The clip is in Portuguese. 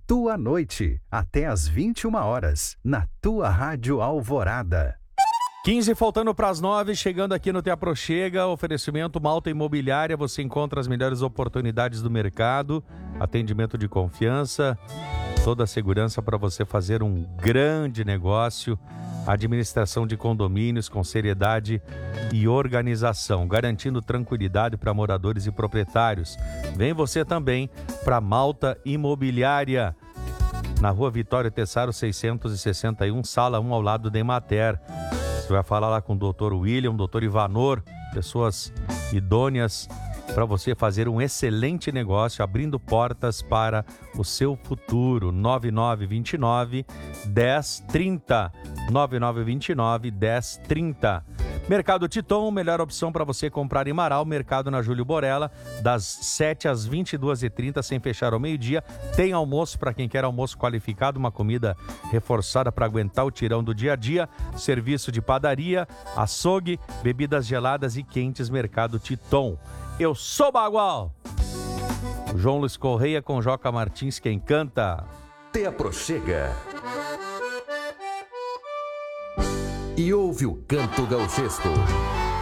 tua noite, até às 21h, na tua Rádio Alvorada. 15 faltando para as 9, chegando aqui no Te Aproxega, oferecimento Malta Imobiliária, você encontra as melhores oportunidades do mercado, atendimento de confiança, toda a segurança para você fazer um grande negócio, administração de condomínios com seriedade e organização, garantindo tranquilidade para moradores e proprietários. Vem você também para Malta Imobiliária, na Rua Vitória Tessaro 661, sala 1, ao lado da Emater. Você vai falar lá com o Dr. William, Dr. Ivanor, pessoas idôneas para você fazer um excelente negócio, abrindo portas para o seu futuro. 9929-1030. 9929-1030. Mercado Titon, melhor opção para você comprar em Marau. Mercado na Júlio Borella, das 7 às 22h30, sem fechar ao meio-dia. Tem almoço para quem quer almoço qualificado, uma comida reforçada para aguentar o tirão do dia a dia. Serviço de padaria, açougue, bebidas geladas e quentes. Mercado Titon. Eu sou Bagual. O João Luiz Correia com Joca Martins, quem canta. Te Aproxega. E ouve o canto gauchesco.